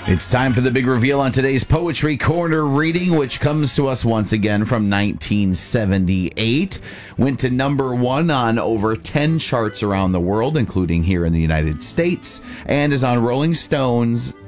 It's time for the big reveal on today's Poetry Corner reading, which comes to us once again from 1978. Went to number one on over 10 charts around the world, including here in the United States, and is on Rolling Stone's